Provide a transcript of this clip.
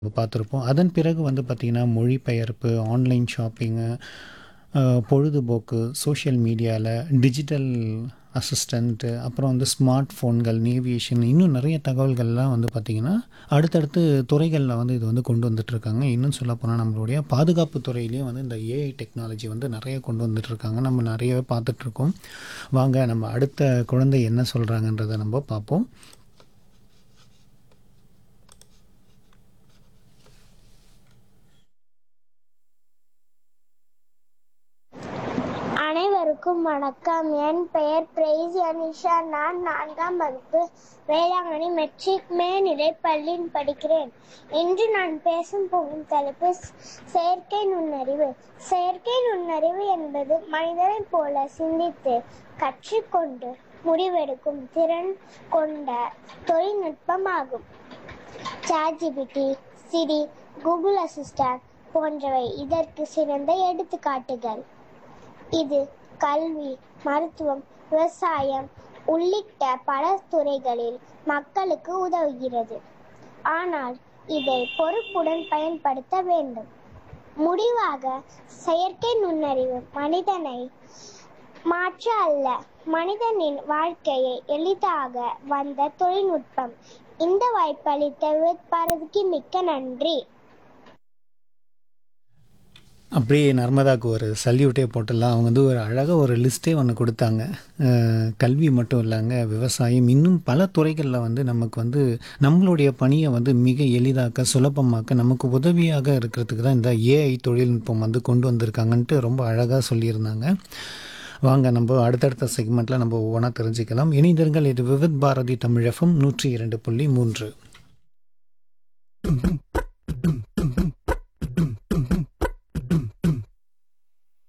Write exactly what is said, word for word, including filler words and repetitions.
பார்த்துருப்போம். அதன் பிறகு வந்து பார்த்திங்கன்னா, மொழிபெயர்ப்பு, ஆன்லைன் ஷாப்பிங்கு, அ பொழுதுபோக்கு, சோஷியல் மீடியால, டிஜிட்டல் அசிஸ்டன்ட்டு, அப்புறம் வந்து ஸ்மார்ட் ஃபோன்கள், நேவியேஷன் இன்னும் நிறைய தகவல்கள்லாம் வந்து பார்த்திங்கன்னா, அடுத்தடுத்து துறைகள்ல வந்து இது வந்து கொண்டு வந்துட்டுருக்காங்க. இன்னும் சொல்லப்போனா நம்மளுடைய பாதுகாப்பு துறையிலயும் வந்து இந்த ஏஐ டெக்னாலஜி வந்து நிறைய கொண்டு வந்துட்டுருக்காங்க. நம்ம நிறையவே பார்த்துட்ருக்கோம். வாங்க நம்ம அடுத்த குழந்தை என்ன சொல்றாங்கன்றத நம்ம பார்ப்போம். அனைவருக்கும் வணக்கம். என் பெயர் பிரைஸ் அனிஷா. நான் நான்காம் வகுப்பு வேளாங்கண்ணி மெட்ரிக் மேல்நிலைப் பள்ளியில் படிக்கிறேன். இன்று நான் பேசும் போகும் தலைப்பு செயற்கை நுண்ணறிவு. செயற்கை நுண்ணறிவு என்பது மனிதனைப் போல சிந்தித்து கற்றுக்கொண்டு முடிவெடுக்கும் திறன் கொண்ட தொழில்நுட்பமாகும். சாட்ஜிபிடி, சிரி, கூகுள் அசிஸ்டன்ட் போன்றவை இதற்கு சிறந்த எடுத்துக்காட்டுகள். இது கல்வி, மருத்துவம், விவசாயம் உள்ளிட்ட பல துறைகளில் மக்களுக்கு உதவுகிறது. ஆனால் இதை பொறுப்புடன் பயன்படுத்த வேண்டும். முடிவாக, செயற்கை நுண்ணறிவு மனிதனை மாற்ற அல்ல, மனிதனின் வாழ்க்கையை எளிதாக வந்த தொழில்நுட்பம். இந்த வாய்ப்பளித்த வித் பாரதிக்கு மிக்க நன்றி. அப்படியே நர்மதாவுக்கு ஒரு சல்யூட்டே போட்டுடலாம். அவங்க வந்து ஒரு அழகாக ஒரு லிஸ்ட்டே ஒன்று கொடுத்தாங்க. கல்வி மட்டும் இல்லைங்க, விவசாயம், இன்னும் பல துறைகளில் வந்து நமக்கு வந்து நம்மளுடைய பணியை வந்து மிக எளிதாக்க, சுலபமாக்க, நமக்கு உதவியாக இருக்கிறதுக்கு தான் இந்த ஏஐ தொழில்நுட்பம் வந்து கொண்டு வந்திருக்காங்கன்ட்டு ரொம்ப அழகாக சொல்லியிருந்தாங்க. வாங்க நம்ம அடுத்தடுத்த செக்மெண்ட்டில் நம்ம ஒவ்வொன்றா தெரிஞ்சுக்கலாம். இணைந்திருங்கள். இது விவித் பாரதி தமிழ் எஃப்எம் நூற்றி இரண்டு புள்ளி மூன்று.